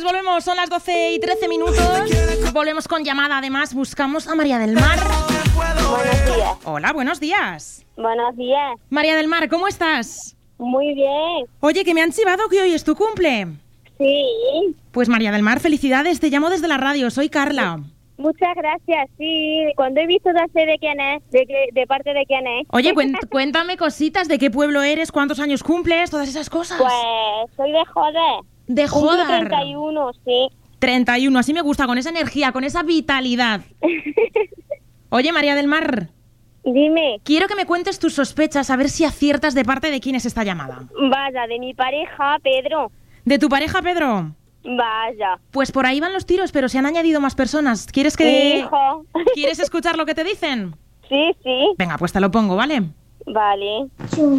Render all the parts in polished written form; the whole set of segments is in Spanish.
volvemos, son las 12:13. Volvemos con llamada, además buscamos a María del Mar. Buenos días. Hola, buenos días. Buenos días. María del Mar, ¿cómo estás? Muy bien. Oye, que me han chivado que hoy es tu cumple. Sí. Pues María del Mar, felicidades, te llamo desde la radio, soy Carla. Muchas gracias, sí. Cuando he visto, ya sé de quién es, de parte de quién es. Oye, cuéntame cositas, ¿de qué pueblo eres? ¿Cuántos años cumples? Todas esas cosas. Pues soy de Joder. De Cumplo Joder. 31, sí. 31, así me gusta, con esa energía, con esa vitalidad. Oye, María del Mar, Dime. quiero que me cuentes tus sospechas, a ver si aciertas de parte de quién es esta llamada. Vaya, de mi pareja, Pedro. ¿De tu pareja, Pedro? Vaya. Pues por ahí van los tiros, pero se han añadido más personas. ¿Quieres que... Mi hijo. ¿Quieres escuchar lo que te dicen? Sí, sí. Venga, pues te lo pongo, ¿vale? Vale.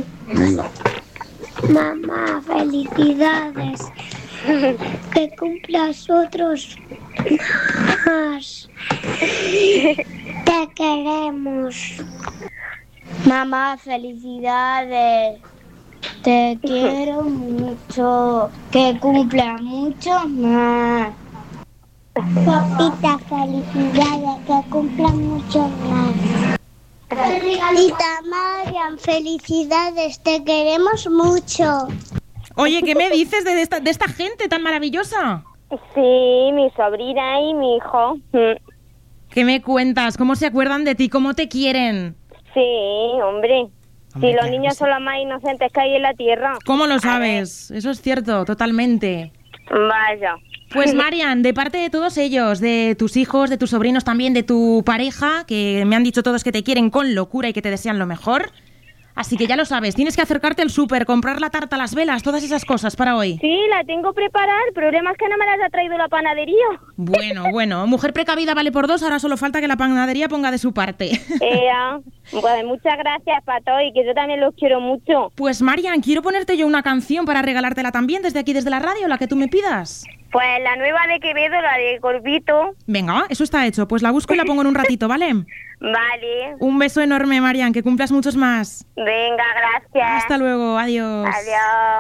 Mamá, felicidades. Que cumplas otros más. Te queremos. Mamá, felicidades. Te quiero mucho. Que cumplas mucho más. Papita, felicidades. Que cumplas mucho más. Tita Marian, felicidades. Te queremos mucho. Oye, ¿qué me dices de esta gente tan maravillosa? Sí, mi sobrina y mi hijo. ¿Qué me cuentas? ¿Cómo se acuerdan de ti? ¿Cómo te quieren? Sí, hombre. Hombre, Si los claro, niños sí. son los más inocentes que hay en la tierra. ¿Cómo lo sabes? Eso es cierto, totalmente. Vaya. Pues Marian, de parte de todos ellos, de tus hijos, de tus sobrinos también, de tu pareja, que me han dicho todos que te quieren con locura y que te desean lo mejor. Así que ya lo sabes, tienes que acercarte al súper, comprar la tarta, las velas, todas esas cosas para hoy. Sí, la tengo preparada. El problema es que no me las ha traído la panadería. Bueno, mujer precavida vale por dos, ahora solo falta que la panadería ponga de su parte. Pues muchas gracias, Pato, y que yo también los quiero mucho. Pues Marian, quiero ponerte yo una canción para regalártela también desde aquí, desde la radio, la que tú me pidas. Pues la nueva de Quevedo, la de Corbito. Venga, eso está hecho, pues la busco y la pongo en un ratito, ¿vale? Vale. Un beso enorme, Marian, que cumplas muchos más. Venga, gracias. Hasta luego, adiós. Adiós.